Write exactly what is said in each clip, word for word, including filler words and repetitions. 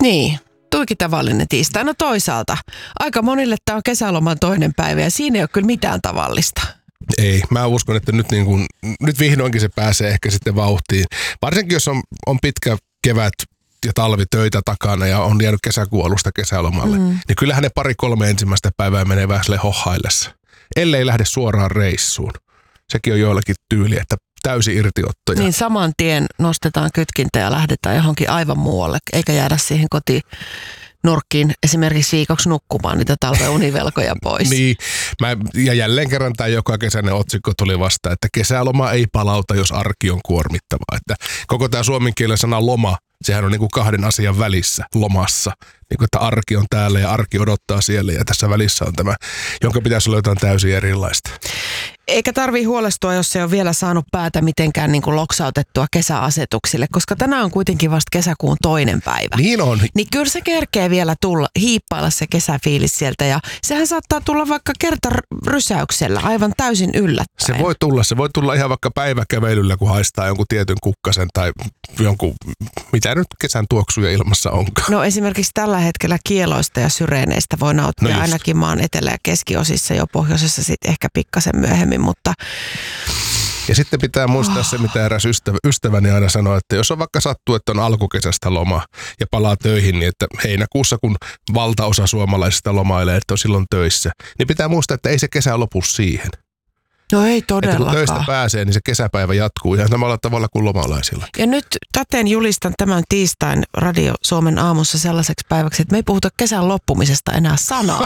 Niin, tuikin tavallinen tiistai. No toisaalta, aika monille tämä on kesäloman toinen päivä ja siinä ei ole kyllä mitään tavallista. Ei, mä uskon, että nyt, niin kuin, nyt vihdoinkin se pääsee ehkä sitten vauhtiin. Varsinkin jos on, on pitkä kevät ja talvitöitä takana ja on jäänyt kesäkuun alusta kesälomalle, mm. niin kyllähän ne pari-kolme ensimmäistä päivää menee vähän sille hohaillessa. Ellei lähde suoraan reissuun. Sekin on joillakin tyyli, että täysi irtiottoja. Niin saman tien nostetaan kytkintä ja lähdetään johonkin aivan muualle, eikä jäädä siihen kotiin nurkkiin esimerkiksi viikoksi nukkumaan niitä talven univelkoja pois. Niin, mä, ja jälleen kerran tämä joka kesäinen otsikko tuli vasta, että kesäloma ei palauta, jos arki on kuormittavaa. Että koko tämä suomen kielen sana loma, sehän on niin kuin kahden asian välissä, lomassa. Niin kuin, että arki on täällä ja arki odottaa siellä ja tässä välissä on tämä, jonka pitäisi olla jotain täysin erilaista. Eikä tarvitse huolestua, jos se on vielä saanut päätä mitenkään niin kuin loksautettua kesäasetuksille, koska tänään on kuitenkin vasta kesäkuun toinen päivä. Niin on. Niin kyllä se kerkee vielä tulla, hiippailla se kesäfiilis sieltä ja sehän saattaa tulla vaikka kerta rysäyksellä aivan täysin yllättäen. Se voi tulla, se voi tulla ihan vaikka päiväkävelyllä, kun haistaa jonkun tietyn kukkasen tai jonkun, mitä nyt kesän tuoksuja ilmassa onkaan. No esimerkiksi tällä hetkellä kieloista ja syreeneistä voi nauttia no ainakin maan etelä- ja keskiosissa, jo pohjoisessa sitten ehkä pikkasen myöhemmin, mutta... Ja sitten pitää muistaa oh. se, mitä eräs ystävä, ystäväni aina sanoo, että jos on vaikka sattuu, että on alkukesästä loma ja palaa töihin, niin että heinäkuussa, kun valtaosa suomalaisista lomailee, että on silloin töissä, niin pitää muistaa, että ei se kesä lopu siihen. No ei todellakaan. Että kun töistä pääsee, niin se kesäpäivä jatkuu ihan samalla tavalla kuin lomalaisilla. Ja nyt täten julistan tämän tiistain Radio Suomen aamussa sellaiseksi päiväksi, että me ei puhuta kesän loppumisesta enää sanaa.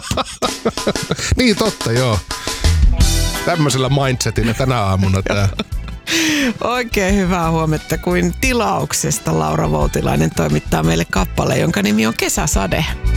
Niin totta, joo. Tämmöisellä mindsetillä tänä aamuna tää. Oikein hyvää huomenta, kuin tilauksesta Laura Voutilainen toimittaa meille kappaleen, jonka nimi on Kesäsade.